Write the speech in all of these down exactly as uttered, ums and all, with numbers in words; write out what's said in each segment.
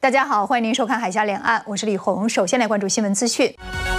大家好，欢迎您收看《海峡两岸》，我是李红。首先来关注新闻资讯。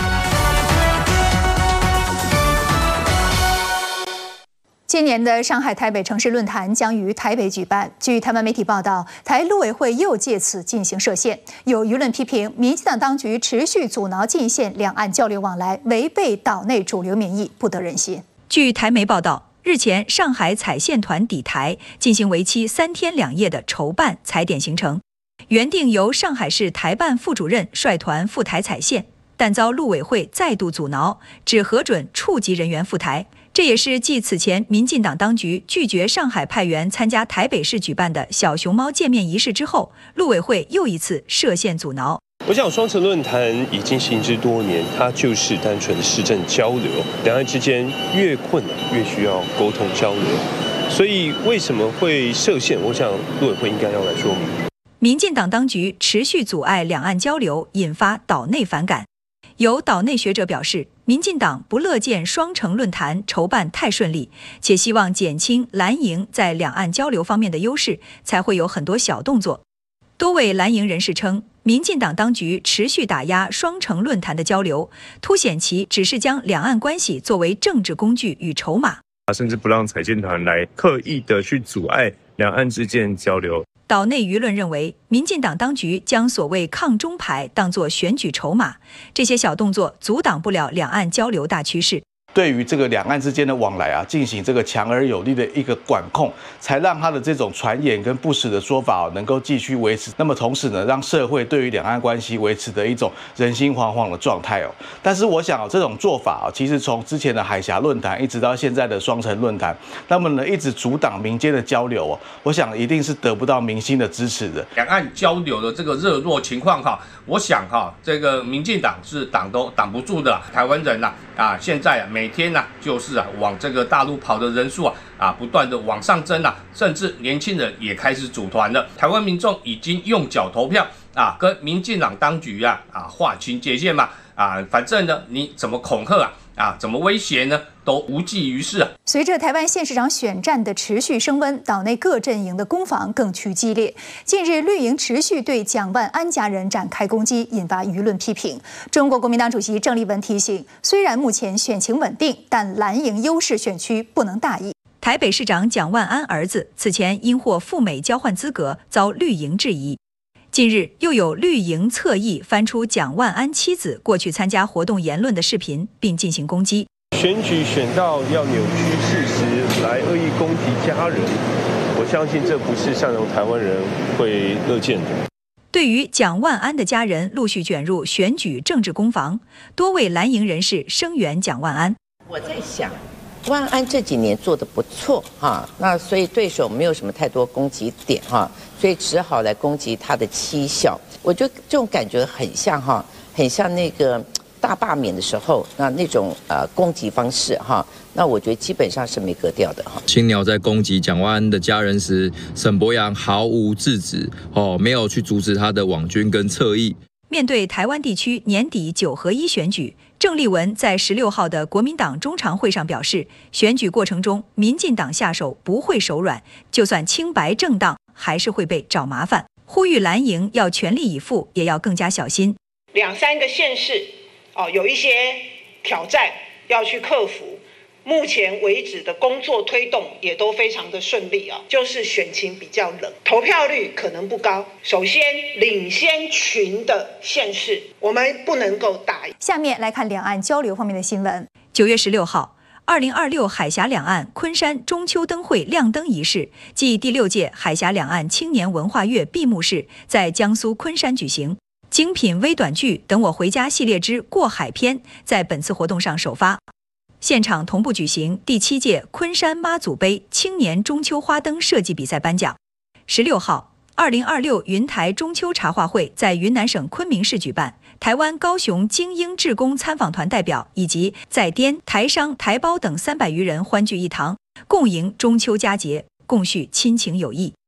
今年的上海台北城市论坛将于台北举办。据台湾媒体报道，台陆委会又借此进行设限，有舆论批评民进党当局持续阻挠进线两岸交流往来，违背岛内主流民意，不得人心。 据台媒报道，日前上海采线团抵台，进行为期三天两夜的筹办采点行程。原定由上海市台办副主任率团赴台采线，但遭陆委会再度阻挠，只核准处级人员赴台。这也是继此前民进党当局拒绝上海派员参加台北市举办的小熊猫见面仪式之后，陆委会又一次设限阻挠。 我想双城论坛已经行之多年，它就是单纯的市政交流，两岸之间越困难越需要沟通交流，所以为什么会设限？我想陆委会应该要来说明。 民进党当局持续阻碍两岸交流，引发岛内反感。有岛内学者表示，民进党不乐见双城论坛筹办太顺利，且希望减轻蓝营在两岸交流方面的优势，才会有很多小动作。多位蓝营人士称，民进党当局持续打压双城论坛的交流，凸显其只是将两岸关系作为政治工具与筹码， 甚至不让采线团来刻意的去阻碍两岸之间交流。 岛内舆论认为，民进党当局将所谓抗中牌当作选举筹码，这些小动作阻挡不了两岸交流大趋势。 对于这个两岸之间的往来啊，进行这个强而有力的一个管控，才让他的这种传言跟不实的说法、哦、能够继续维持。那么同时呢，让社会对于两岸关系维持的一种人心惶惶的状态哦。但是我想哦，这种做法哦，其实从之前的海峡论坛一直到现在的双城论坛，那么呢一直阻挡民间的交流哦，我想一定是得不到民心的支持的。 两岸交流的这个热络情况哈，我想哈，这个民进党是挡都挡不住的。台湾人呐啊，现在啊每天呐就是啊往这个大陆跑的人数啊啊不断的往上增啊，甚至年轻人也开始组团了。台湾民众已经用脚投票啊，跟民进党当局啊啊划清界限嘛啊，反正呢你怎么恐吓啊啊怎么威胁呢，都无济于事啊。 随着台湾县市长选战的持续升温，岛内各阵营的攻防更趋激烈。近日，绿营持续对蒋万安家人展开攻击，引发舆论批评。中国国民党主席郑丽文提醒，虽然目前选情稳定，但蓝营优势选区不能大意。 台北市长蒋万安儿子此前因获赴美交换资格遭绿营质疑。近日，又有绿营侧翼翻出蒋万安妻子过去参加活动言论的视频，并进行攻击。 选举选到要扭曲事实来恶意攻击家人，我相信这不是善良台湾人会乐见的。 对于蒋万安的家人陆续卷入选举政治攻防，多位蓝营人士声援蒋万安。 我在想，万安这几年做得不错哈，那所以对手没有什么太多攻击点哈，所以只好来攻击他的绩效。我觉得这种感觉很像哈，很像那个大罢免的时候，那那种呃攻击方式哈，那我觉得基本上是没格调的哈。 青鸟在攻击蒋万安的家人时，沈伯洋毫无制止哦，没有去阻止他的网军跟侧翼。 面对台湾地区年底九合一选举，郑丽文在十六号的国民党中常会上表示，选举过程中民进党下手不会手软，就算清白正当，还是会被找麻烦。呼吁蓝营要全力以赴，也要更加小心。 两三个县市哦，有一些挑战要去克服。目前为止的工作推动也都非常的顺利啊，就是选情比较冷，投票率可能不高。首先，领先群的县市，我们不能够大意。 下面来看两岸交流方面的新闻。 九月十六号，二零二六海峡两岸昆山中秋灯会亮灯仪式暨第六届海峡两岸青年文化月闭幕式在江苏昆山举行。精品微短剧《等我回家》系列之过海篇在本次活动上首发。现场同步举行第七届昆山妈祖杯青年中秋花灯设计比赛颁奖。十六号，二零二六云台中秋茶话会在云南省昆明市举办，台湾高雄精英志工参访团代表以及在滇、台商、台胞等三百余人欢聚一堂，共迎中秋佳节，共叙亲情友谊。